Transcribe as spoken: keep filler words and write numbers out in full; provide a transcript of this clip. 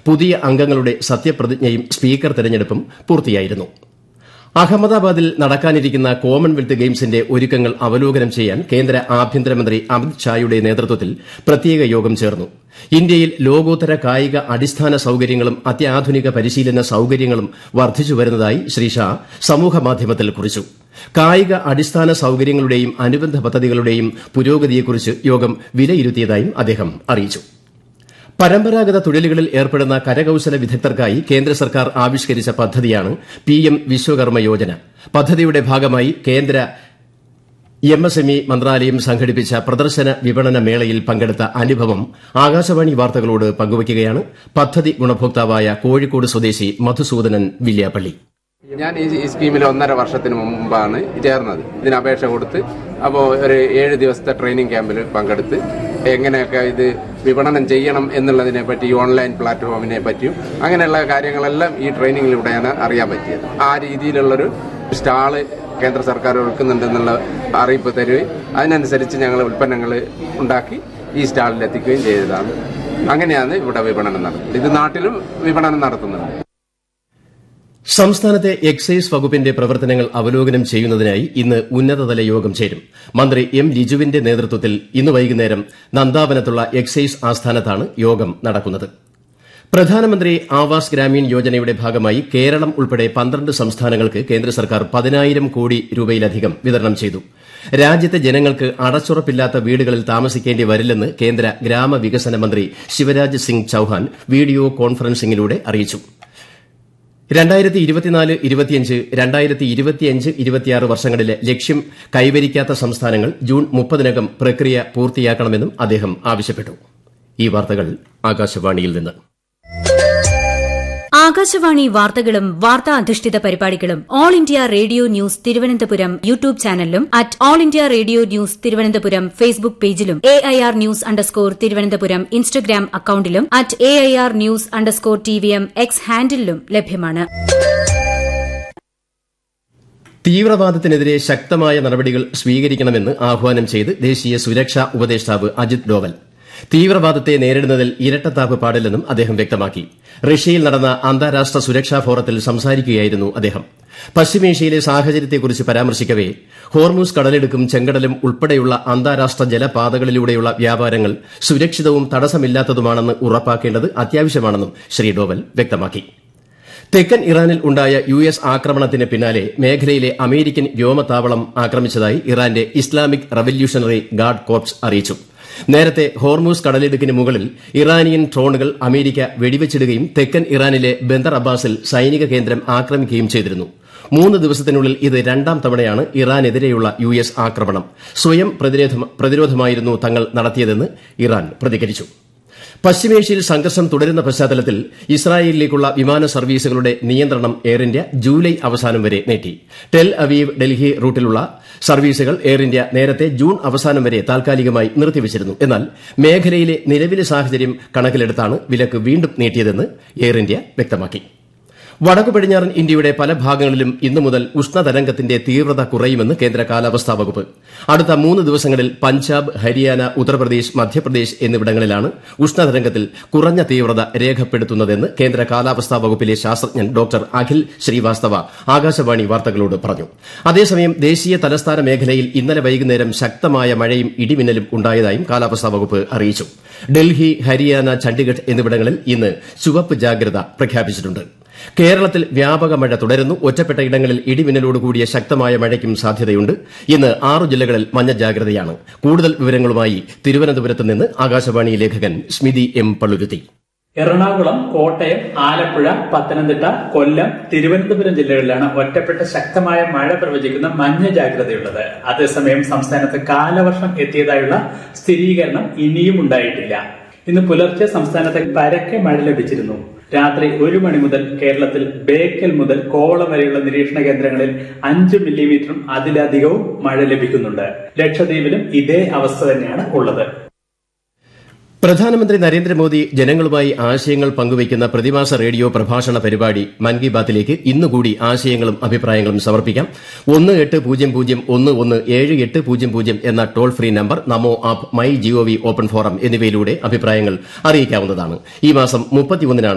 പുതിയ അംഗങ്ങളുടെ സത്യപ്രതിജ്ഞയും സ്പീക്കർ തെരഞ്ഞെടുപ്പും പൂർത്തിയായിരുന്നു. അഹമ്മദാബാദിൽ നടക്കാനിരിക്കുന്ന കോമൺവെൽത്ത് ഗെയിംസിന്റെ ഒരുക്കങ്ങൾ അവലോകനം ചെയ്യാൻ കേന്ദ്ര ആഭ്യന്തരമന്ത്രി അമിത് ഷായുടെ നേതൃത്വത്തിൽ പ്രത്യേക യോഗം ചേർന്നു. ഇന്ത്യയിൽ ലോകോത്തര കായിക അടിസ്ഥാന സൌകര്യങ്ങളും അത്യാധുനിക പരിശീലന സൌകര്യങ്ങളും വർദ്ധിച്ചുവരുന്നതായി ശ്രീ ഷാ സമൂഹമാധ്യമത്തിൽ കുറിച്ചു. കായിക അടിസ്ഥാന സൌകര്യങ്ങളുടെയും അനുബന്ധ പദ്ധതികളുടെയും പുരോഗതിയെക്കുറിച്ച് യോഗം വിലയിരുത്തിയതായും അദ്ദേഹം അറിയിച്ചു. പരമ്പരാഗത തൊഴിലുകളിൽ ഏർപ്പെടുന്ന കരകൌശല വിദഗ്ധർക്കായി കേന്ദ്ര സർക്കാർ ആവിഷ്കരിച്ച പദ്ധതിയാണ് പിഎം വിശ്വകർമ്മ യോജന. പദ്ധതിയുടെ ഭാഗമായി കേന്ദ്ര എംഎസ്എംഇ മന്ത്രാലയം സംഘടിപ്പിച്ച പ്രദർശന വിപണന മേളയിൽ പങ്കെടുത്ത അനുഭവം ആകാശവാണി വാർത്തകളോട് പങ്കുവയ്ക്കുകയാണ് പദ്ധതി ഗുണഭോക്താവായ കോഴിക്കോട് സ്വദേശി മധുസൂദനൻ വില്യാപ്പള്ളി. ഞാൻ ഈ സ്കീമിൽ ഒന്നര വർഷത്തിന് മുമ്പാണ് ചേർന്നത്. ഇതിന് അപേക്ഷ കൊടുത്ത് അപ്പോൾ ഒരു ഏഴ് ദിവസത്തെ ട്രെയിനിങ് ക്യാമ്പിൽ പങ്കെടുത്ത് എങ്ങനെയൊക്കെ ഇത് വിപണനം ചെയ്യണം എന്നുള്ളതിനെ പറ്റി, ഓൺലൈൻ പ്ലാറ്റ്ഫോമിനെ പറ്റിയും അങ്ങനെയുള്ള കാര്യങ്ങളെല്ലാം ഈ ട്രെയിനിങ്ങിലൂടെയാണ് അറിയാൻ പറ്റിയത്. ആ രീതിയിലുള്ളൊരു സ്റ്റാള് കേന്ദ്ര സർക്കാർ ഒരുക്കുന്നുണ്ടെന്നുള്ള അറിയിപ്പ് തരുകയും അതിനനുസരിച്ച് ഞങ്ങൾ ഉൽപ്പന്നങ്ങൾ ഉണ്ടാക്കി ഈ സ്റ്റാളിൽ എത്തിക്കുകയും ചെയ്തതാണ്. അങ്ങനെയാണ് ഇവിടെ വിപണനം നടത്തുന്നത്. ഇത് നാട്ടിലും വിപണനം നടത്തുന്നുണ്ട്. സംസ്ഥാനത്തെ എക്സൈസ് വകുപ്പിന്റെ പ്രവർത്തനങ്ങൾ അവലോകനം ചെയ്യുന്നതിനായി ഇന്ന് ഉന്നതതല യോഗം ചേരും. മന്ത്രി എം ലിജുവിന്റെ നേതൃത്വത്തിൽ ഇന്ന് വൈകുന്നേരം നന്ദാവനത്തുള്ള എക്സൈസ് ആസ്ഥാനത്താണ് യോഗം നടക്കുന്നത്. പ്രധാനമന്ത്രി ആവാസ് ഗ്രാമീൺ യോജനയുടെ ഭാഗമായി കേരളം ഉൾപ്പെടെ പന്ത്രണ്ട് സംസ്ഥാനങ്ങൾക്ക് കേന്ദ്ര സർക്കാർ പതിനായിരം കോടി രൂപയിലധികം വിതരണം ചെയ്തു. രാജ്യത്തെ ജനങ്ങൾക്ക് അടച്ചുറപ്പില്ലാത്ത വീടുകളിൽ താമസിക്കേണ്ടി വരില്ലെന്ന് കേന്ദ്ര ഗ്രാമവികസന മന്ത്രി ശിവരാജ് സിംഗ് ചൌഹാൻ വീഡിയോ കോൺഫറൻസിംഗിലൂടെ അറിയിച്ചു. രണ്ടായിരത്തി ഇരുപത്തിനാല് ഇരുപത്തിയഞ്ച് രണ്ടായിരത്തി ഇരുപത്തിയഞ്ച് ഇരുപത്തിയാറ് വർഷങ്ങളിലെ ലക്ഷ്യം കൈവരിക്കാത്ത സംസ്ഥാനങ്ങൾ ജൂൺ മുപ്പതിനകം പ്രക്രിയ പൂർത്തിയാക്കണമെന്നും അദ്ദേഹം ആവശ്യപ്പെട്ടു. ഈ വാർത്തകൾ ആകാശവാണിയിൽ നിന്ന്. ആകാശവാണി വാർത്തകളും വാർത്താ അധിഷ്ഠിത പരിപാടികളും all India radio news Thiruvananthapuram YouTube ചാനലിലും at all India radio news Thiruvananthapuram Facebook പേജിലും A I R news underscore Thiruvananthapuram Instagram അക്കൌണ്ടിലും at A I R news underscore T V M X ഹാൻഡിലും ലഭ്യമാണ്. തീവ്രവാദത്തിനെതിരെ ശക്തമായ നടപടികൾ സ്വീകരിക്കണമെന്ന് ആഹ്വാനം ചെയ്ത് ദേശീയ സുരക്ഷാ ഉപദേഷ്ടാവ് അജിത് ഡോവൽ. തീവ്രവാദത്തെ നേരിടുന്നതിൽ ഇരട്ടത്താപ്പ് പാടില്ലെന്നും അദ്ദേഹം വ്യക്തമാക്കി. റഷ്യയിൽ നടന്ന അന്താരാഷ്ട്ര സുരക്ഷാ ഫോറത്തിൽ സംസാരിക്കുകയായിരുന്നു അദ്ദേഹം. പശ്ചിമേഷ്യയിലെ സാഹചര്യത്തെക്കുറിച്ച് പരാമർശിക്കവെ ഹോർമൂസ് കടലിടുക്കും ചെങ്കടലും ഉൾപ്പെടെയുള്ള അന്താരാഷ്ട്ര ജലപാതകളിലൂടെയുള്ള വ്യാപാരങ്ങൾ സുരക്ഷിതവും തടസ്സമില്ലാത്തതുമാണെന്ന് ഉറപ്പാക്കേണ്ടത് അത്യാവശ്യമാണെന്നും ശ്രീ ഡോവൽ വ്യക്തമാക്കി. തെക്കൻ ഇറാനിൽ ഉണ്ടായ യു എസ് ആക്രമണത്തിന് പിന്നാലെ മേഖലയിലെ അമേരിക്കൻ വ്യോമതാവളം ആക്രമിച്ചതായി ഇറാന്റെ ഇസ്ലാമിക് റവല്യൂഷണറി ഗാർഡ് കോർപ്സ് അറിയിച്ചു. നേരത്തെ ഹോർമൂസ് കടലിടുക്കിന് മുകളിൽ ഇറാനിയൻ ഡ്രോണുകൾ അമേരിക്ക വെടിവച്ചിടുകയും തെക്കൻ ഇറാനിലെ ബന്ദർ അബ്ബാസിൽ സൈനിക കേന്ദ്രം ആക്രമിക്കുകയും ചെയ്തിരുന്നു. മൂന്ന് ദിവസത്തിനുള്ളിൽ ഇത് രണ്ടാം തവണയാണ് ഇറാനെതിരെയുള്ള യു എസ് ആക്രമണം. സ്വയം പ്രതിരോധമായിരുന്നു തങ്ങൾ നടത്തിയതെന്ന് ഇറാൻ പ്രതികരിച്ചു. പശ്ചിമേഷ്യയിൽ സംഘർഷം തുടരുന്ന പശ്ചാത്തലത്തിൽ ഇസ്രായേലിലേക്കുള്ള വിമാന സർവീസുകളുടെ നിയന്ത്രണം എയർ ഇന്ത്യ ജൂലൈ അവസാനം വരെ നീട്ടി. ടെൽ അവീവ് ഡൽഹി റൂട്ടിലുള്ള സർവീസുകൾ എയർ ഇന്ത്യ നേരത്തെ ജൂൺ അവസാനം വരെ താൽക്കാലികമായി നിർത്തിവച്ചിരുന്നു. എന്നാൽ മേഖലയിലെ നിലവിലെ സാഹചര്യം കണക്കിലെടുത്താണ് വിലക്ക് വീണ്ടും നീട്ടിയതെന്ന് എയർ ഇന്ത്യ വ്യക്തമാക്കി. വടക്കു പടിഞ്ഞാറൻ ഇന്ത്യയുടെ പല ഭാഗങ്ങളിലും ഇന്നു മുതൽ ഉഷ്ണതരംഗത്തിന്റെ തീവ്രത കുറയുമെന്ന് കേന്ദ്ര കാലാവസ്ഥാ വകുപ്പ്. അടുത്ത മൂന്ന് ദിവസങ്ങളിൽ പഞ്ചാബ്, ഹരിയാന, ഉത്തർപ്രദേശ്, മധ്യപ്രദേശ് എന്നിവിടങ്ങളിലാണ് ഉഷ്ണതരംഗത്തിൽ കുറഞ്ഞ തീവ്രത രേഖപ്പെടുത്തുന്നതെന്ന് കേന്ദ്ര കാലാവസ്ഥാ വകുപ്പിലെ ശാസ്ത്രജ്ഞൻ ഡോക്ടർ അഖിൽ ശ്രീവാസ്തവ ആകാശവാണി വാർത്തകളോട് പറഞ്ഞു. അതേസമയം ദേശീയ തലസ്ഥാന മേഖലയിൽ ഇന്നലെ വൈകുന്നേരം ശക്തമായ മഴയും ഇടിമിന്നലും ഉണ്ടായതായും കാലാവസ്ഥാ വകുപ്പ് അറിയിച്ചു. ഡൽഹി, ഹരിയാന, ചണ്ഡിഗഡ് എന്നിവിടങ്ങളിൽ ഇന്ന് ചുവപ്പ് ജാഗ്രത പ്രഖ്യാപിച്ചിട്ടുണ്ട്. കേരളത്തിൽ വ്യാപക മഴ തുടരുന്നു. ഒറ്റപ്പെട്ട ഇടങ്ങളിൽ ഇടിമിന്നലോടുകൂടിയ ശക്തമായ മഴയ്ക്കും സാധ്യതയുണ്ട്. ഇന്ന് ആറു ജില്ലകളിൽ മഞ്ഞ ജാഗ്രതയാണ്. കൂടുതൽ വിവരങ്ങളുമായി തിരുവനന്തപുരത്ത് നിന്ന് ആകാശവാണി ലേഖകൻ സ്മിതി എം പള്ളുരുത്തി. എറണാകുളം, കോട്ടയം, ആലപ്പുഴ, പത്തനംതിട്ട, കൊല്ലം, തിരുവനന്തപുരം ജില്ലകളിലാണ് ഒറ്റപ്പെട്ട ശക്തമായ മഴ പ്രവചിക്കുന്ന മഞ്ഞ ജാഗ്രതയുള്ളത്. അതേസമയം സംസ്ഥാനത്ത് കാലവർഷം എത്തിയതായുള്ള സ്ഥിരീകരണം ഇനിയും ഉണ്ടായിട്ടില്ല. ഇന്ന് പുലർച്ചെ സംസ്ഥാനത്ത് പരക്കെ മഴ ലഭിച്ചിരുന്നു. രാത്രി ഒരു മണി മുതൽ കേരളത്തിൽ ബേക്കൽ മുതൽ കോവളം വരെയുള്ള നിരീക്ഷണ കേന്ദ്രങ്ങളിൽ അഞ്ച് മില്ലിമീറ്ററും അതിലധികവും മഴ ലഭിക്കുന്നുണ്ട്. ലക്ഷദ്വീപിലും ഇതേ അവസ്ഥ തന്നെയാണ് ഉള്ളത്. പ്രധാനമന്ത്രി നരേന്ദ്രമോദി ജനങ്ങളുമായി ആശയങ്ങൾ പങ്കുവയ്ക്കുന്ന പ്രതിമാസ റേഡിയോ പ്രഭാഷണ പരിപാടി മൻ കി ബാത്തിലേക്ക് ഇന്നുകൂടി ആശയങ്ങളും അഭിപ്രായങ്ങളും സമർപ്പിക്കാം. ഒന്ന് എട്ട് പൂജ്യം പൂജ്യം ഒന്ന് ഒന്ന് ഏഴ് എട്ട് പൂജ്യം പൂജ്യം എന്ന toll free number, Namo app, my G O V open forum എന്നിവയിലൂടെ അഭിപ്രായങ്ങൾ അറിയിക്കാവുന്നതാണ്. ഈ മാസം മുപ്പത്തിയൊന്നിനാണ്